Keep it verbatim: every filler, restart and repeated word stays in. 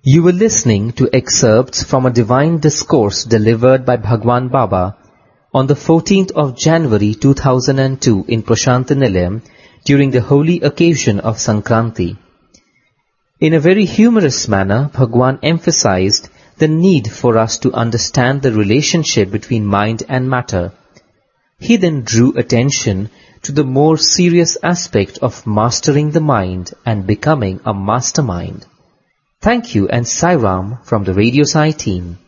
You were listening to excerpts from a divine discourse delivered by Bhagwan Baba on the fourteenth of January two thousand two in Prashantinilayam during the holy occasion of Sankranti. In a very humorous manner, Bhagwan emphasized the need for us to understand the relationship between mind and matter. He then drew attention to the more serious aspect of mastering the mind and becoming a mastermind. Thank you and Sai Ram from the Radio Sai team.